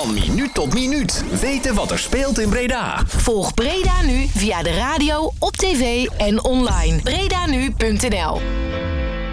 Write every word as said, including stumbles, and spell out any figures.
Van minuut tot minuut. Weten wat er speelt in Breda. Volg Breda Nu via de radio, op tv en online. breda nu punt n l